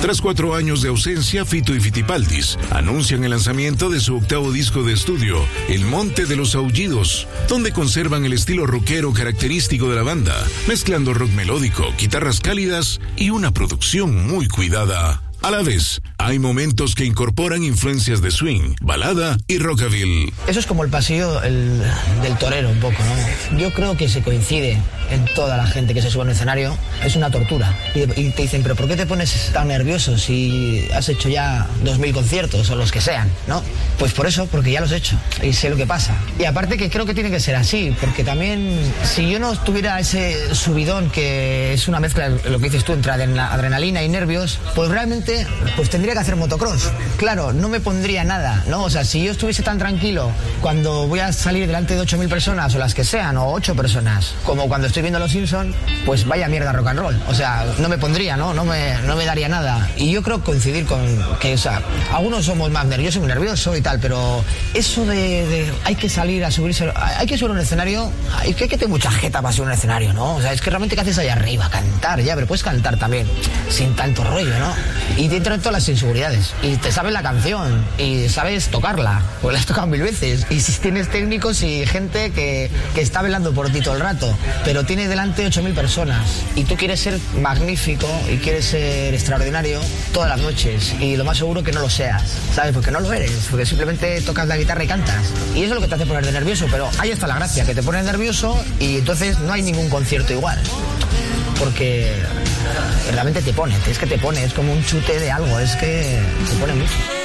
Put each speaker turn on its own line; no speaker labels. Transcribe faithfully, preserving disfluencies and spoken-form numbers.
Tras cuatro años de ausencia, Fito y Fitipaldis anuncian el lanzamiento de su octavo disco de estudio, El Monte de los Aullidos, donde conservan el estilo rockero característico de la banda, mezclando rock melódico, guitarras cálidas y una producción muy cuidada. A la vez, hay momentos que incorporan influencias de swing, balada y rockabilly.
Eso es como el pasillo el, del torero un poco, ¿no? Yo creo que se coincide en toda la gente que se sube a un escenario. Es una tortura. Y, y te dicen, ¿pero por qué te pones tan nervioso si has hecho ya dos mil conciertos o los que sean, ¿no? Pues por eso, porque ya los he hecho y sé lo que pasa. Y aparte que creo que tiene que ser así, porque también si yo no tuviera ese subidón que es una mezcla, lo que dices tú, entre adrenalina y nervios, pues realmente pues tendría que hacer motocross. Claro, no me pondría nada, ¿no? O sea, si yo estuviese tan tranquilo cuando voy a salir delante de ocho mil personas o las que sean, o ocho personas, como cuando estoy viendo Los Simpson, pues vaya mierda rock and roll. O sea, no me pondría, ¿no? No me, no me daría nada. Y yo creo coincidir con que, o sea, algunos somos más nerviosos, muy nervioso y tal, pero eso de, de hay que salir a subirse, hay que subir un escenario, hay que, hay que tener mucha jeta para subir un escenario, ¿no? O sea, es que realmente ¿qué haces allá arriba? Cantar, ya, pero puedes cantar también, sin tanto rollo, ¿no? Y te entran todas las inseguridades. Y te sabes la canción, y sabes tocarla, porque la has tocado mil veces. Y si tienes técnicos y gente que, que está velando por ti todo el rato, pero tiene delante ocho mil personas, y tú quieres ser magnífico y quieres ser extraordinario todas las noches, y lo más seguro que no lo seas, ¿sabes? Porque no lo eres, porque simplemente tocas la guitarra y cantas. Y eso es lo que te hace poner de nervioso, pero ahí está la gracia, que te pones nervioso y entonces no hay ningún concierto igual. Porque realmente te pone, es que te pone, es como un chute de algo, es que te pone mucho.